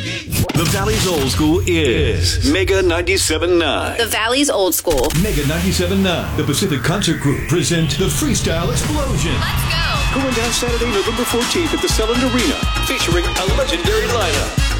The Valley's Old School is Mega 97.9. The Valley's Old School. Mega 97.9. The Pacific Concert Group present the Freestyle Explosion. Let's go. Going down Saturday, November 14th at the Selland Arena, featuring a legendary lineup.